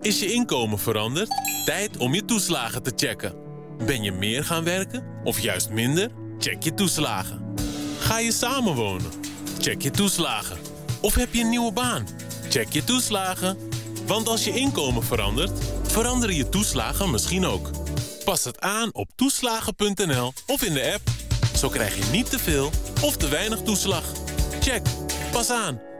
Is je inkomen veranderd? Tijd om je toeslagen te checken. Ben je meer gaan werken of juist minder? Check je toeslagen. Ga je samenwonen? Check je toeslagen. Of heb je een nieuwe baan? Check je toeslagen. Want als je inkomen verandert, veranderen je toeslagen misschien ook. Pas het aan op toeslagen.nl of in de app. Zo krijg je niet te veel of te weinig toeslag. Check. Pas aan.